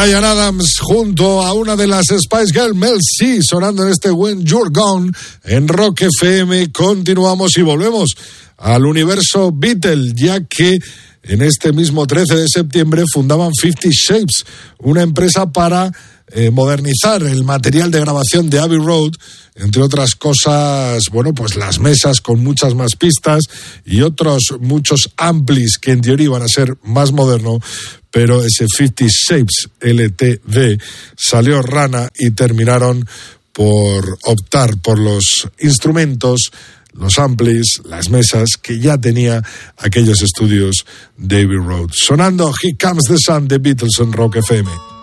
Bryan Adams junto a una de las Spice Girls, Mel C, sonando en este When You're Gone en Rock FM. Continuamos y volvemos al universo Beatle, ya que en este mismo 13 de septiembre fundaban 50 Shapes, una empresa para modernizar el material de grabación de Abbey Road, entre otras cosas, bueno, pues las mesas con muchas más pistas y otros muchos amplis que en teoría iban a ser más modernos, pero ese 50 Shapes LTD salió rana y terminaron por optar por los instrumentos, los amplis, las mesas que ya tenía aquellos estudios de Abbey Road. Sonando Here Comes the Sun de Beatles en Rock FM.